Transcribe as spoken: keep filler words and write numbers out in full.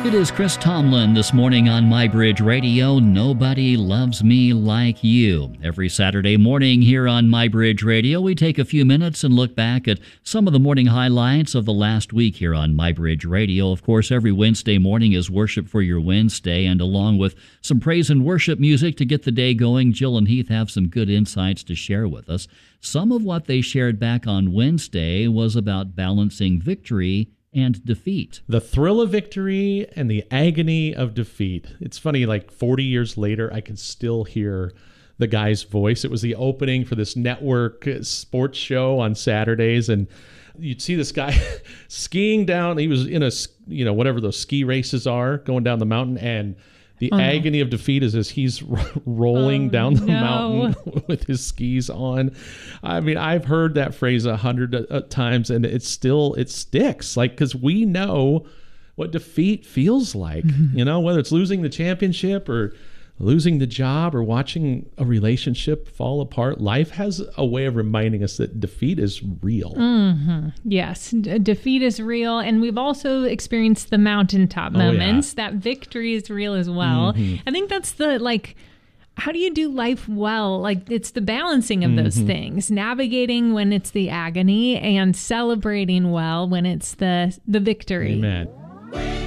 It is Chris Tomlin this morning on MyBridge Radio. Nobody loves me like you. Every Saturday morning here on MyBridge Radio, we take a few minutes and look back at some of the morning highlights of the last week here on MyBridge Radio. Of course, every Wednesday morning is Worship for Your Wednesday, and along with some praise and worship music to get the day going, Jill and Heath have some good insights to share with us. Some of what they shared back on Wednesday was about balancing victory and defeat. The thrill of victory and the agony of defeat. It's funny, like forty years later, I can still hear the guy's voice. It was the opening for this network sports show on Saturdays, and you'd see this guy skiing down. He was in a, you know, whatever those ski races are, going down the mountain, and the oh. agony of defeat is as he's rolling oh, down the no. mountain with his skis on. I mean, I've heard that phrase a hundred uh, times, and it's still, it sticks. Like, because we know what defeat feels like, mm-hmm. you know, whether it's losing the championship or losing the job or watching a relationship fall apart. Life has a way of reminding us that defeat is real. Mm-hmm. Yes, D- defeat is real. And we've also experienced the mountaintop oh, moments. Yeah. That victory is real as well. Mm-hmm. I think that's the, like, how do you do life well? Like, it's the balancing of those mm-hmm. things, navigating when it's the agony and celebrating well when it's the the victory. Amen.